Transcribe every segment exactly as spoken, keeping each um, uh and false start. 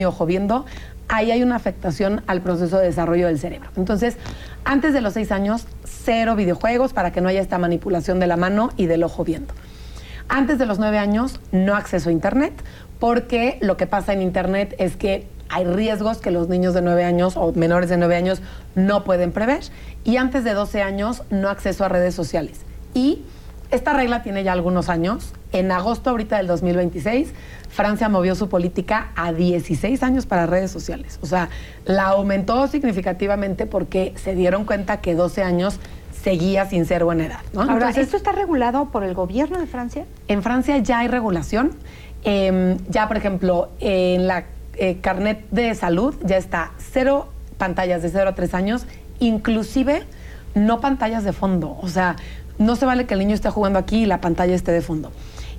ojo viendo, ahí hay una afectación al proceso de desarrollo del cerebro. Entonces, antes de los seis años, cero videojuegos para que no haya esta manipulación de la mano y del ojo viendo. Antes de los nueve años, no acceso a internet, porque lo que pasa en internet es que hay riesgos que los niños de nueve años o menores de nueve años no pueden prever. Y antes de doce años, no acceso a redes sociales. Y esta regla tiene ya algunos años. En agosto ahorita del dos mil veintiséis, Francia movió su política a dieciséis años para redes sociales. O sea, la aumentó significativamente porque se dieron cuenta que doce años seguía sin ser buena edad, ¿no? Ahora, Entonces, ¿esto está regulado por el gobierno de Francia? En Francia ya hay regulación. Eh, ya, por ejemplo, en la eh, carnet de salud ya está cero pantallas de cero a tres años, inclusive no pantallas de fondo. O sea, no se vale que el niño esté jugando aquí y la pantalla esté de fondo.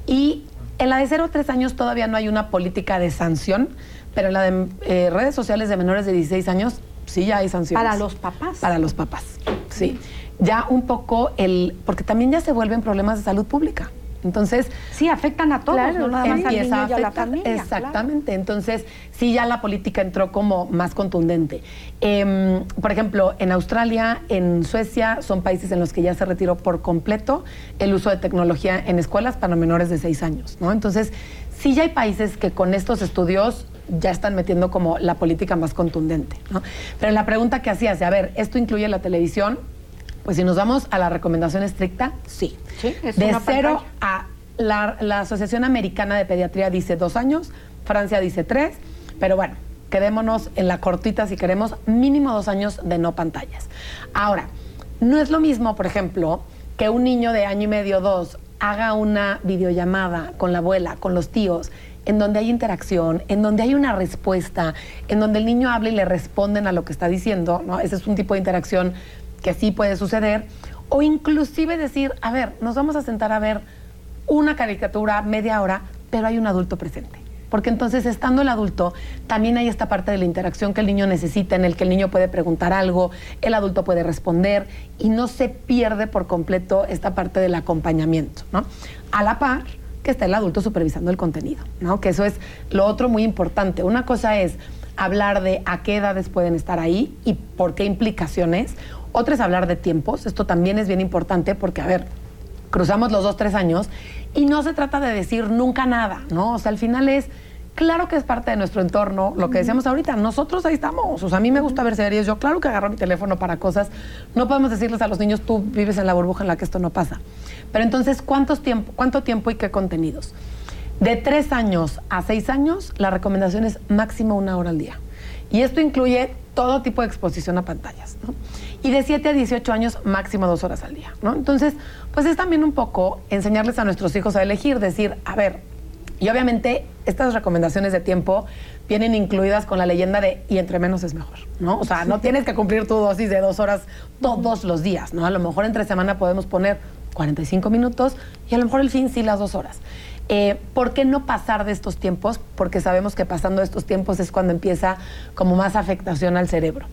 Y en la de cero a tres años todavía no hay una política de sanción, pero en la de eh, redes sociales de menores de dieciséis años sí ya hay sanciones. ¿Para los papás? Para los papás, sí. Ya un poco el... Porque también ya se vuelven problemas de salud pública. Entonces... Sí, afectan a todos, claro, no nada más al niño a y a la familia. Exactamente. Claro. Entonces, sí, ya la política entró como más contundente. Eh, por ejemplo, en Australia, en Suecia, son países en los que ya se retiró por completo el uso de tecnología en escuelas para menores de seis años, ¿no? Entonces, sí ya hay países que con estos estudios ya están metiendo como la política más contundente, ¿no? Pero la pregunta que hacías de, a ver, ¿esto incluye la televisión? Pues si nos vamos a la recomendación estricta, sí. Sí, es de una cero pantalla. a... La, la Asociación Americana de Pediatría dice dos años, Francia dice tres, pero bueno, quedémonos en la cortita si queremos, mínimo dos años de no pantallas. Ahora, no es lo mismo, por ejemplo, que un niño de año y medio, dos, haga una videollamada con la abuela, con los tíos, en donde hay interacción, en donde hay una respuesta, en donde el niño habla y le responden a lo que está diciendo, ¿no? Ese es un tipo de interacción que sí puede suceder. O inclusive decir, a ver, nos vamos a sentar a ver una caricatura, media hora, pero hay un adulto presente. Porque entonces, estando el adulto, también hay esta parte de la interacción que el niño necesita, en el que el niño puede preguntar algo, el adulto puede responder, y no se pierde por completo esta parte del acompañamiento, ¿no? A la par que está el adulto supervisando el contenido, ¿no? Que eso es lo otro muy importante. Una cosa es hablar de a qué edades pueden estar ahí y por qué implicaciones. Otra es hablar de tiempos. Esto también es bien importante porque, a ver, cruzamos los dos, tres años y no se trata de decir nunca nada, ¿no? O sea, al final es, claro que es parte de nuestro entorno, lo que decíamos ahorita, nosotros ahí estamos. O sea, a mí me gusta ver series, yo claro que agarro mi teléfono para cosas. No podemos decirles a los niños, tú vives en la burbuja en la que esto no pasa. Pero entonces, ¿cuántos tiempo, cuánto tiempo y qué contenidos? De tres años a seis años, la recomendación es máximo una hora al día. Y esto incluye todo tipo de exposición a pantallas, ¿no? Y de siete a dieciocho años, máximo dos horas al día, ¿no? Entonces, pues es también un poco enseñarles a nuestros hijos a elegir, decir, a ver, y obviamente estas recomendaciones de tiempo vienen incluidas con la leyenda de y entre menos es mejor, ¿no? O sea, no tienes que cumplir tu dosis de dos horas todos los días, ¿no? A lo mejor entre semana podemos poner cuarenta y cinco minutos y a lo mejor el fin sí las dos horas. Eh, ¿Por qué no pasar de estos tiempos? Porque sabemos que pasando estos tiempos es cuando empieza como más afectación al cerebro.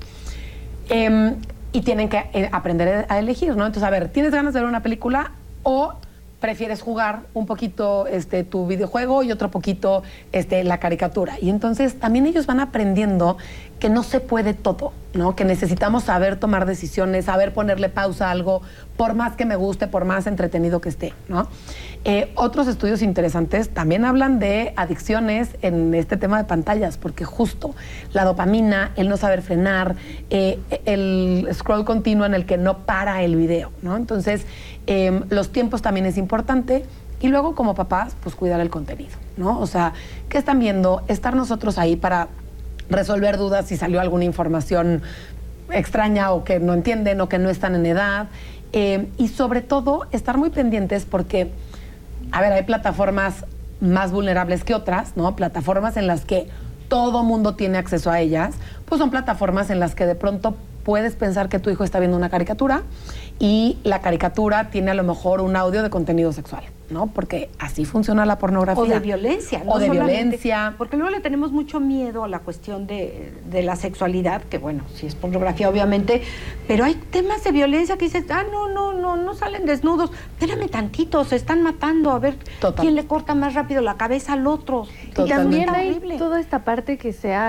Eh, y tienen que eh, aprender a elegir, ¿no? Entonces, a ver, ¿tienes ganas de ver una película o prefieres jugar un poquito este, tu videojuego y otro poquito este, la caricatura? Y entonces también ellos van aprendiendo que no se puede todo, ¿no? Que necesitamos saber tomar decisiones, saber ponerle pausa a algo, por más que me guste, por más entretenido que esté, ¿no? Eh, otros estudios interesantes también hablan de adicciones en este tema de pantallas, porque justo la dopamina, el no saber frenar, eh, el scroll continuo en el que no para el video, ¿no? Entonces, eh, los tiempos también es importante. Y luego, como papás, pues cuidar el contenido, ¿no? O sea, ¿qué están viendo? Estar nosotros ahí para resolver dudas si salió alguna información extraña o que no entienden o que no están en edad. Eh, y sobre todo, estar muy pendientes porque, a ver, hay plataformas más vulnerables que otras, ¿no? Plataformas en las que todo mundo tiene acceso a ellas, pues son plataformas en las que de pronto puedes pensar que tu hijo está viendo una caricatura y la caricatura tiene a lo mejor un audio de contenido sexual, ¿no? Porque así funciona la pornografía. O de violencia. O no de solamente- violencia. Porque luego le tenemos mucho miedo a la cuestión de, de la sexualidad, que bueno, si es pornografía obviamente, pero hay temas de violencia que dices, ah, no, no, no, no salen desnudos. Espérame tantito, se están matando, a ver Total. quién le corta más rápido la cabeza al otro. Totalmente. Y también Está hay horrible. toda esta parte que se ha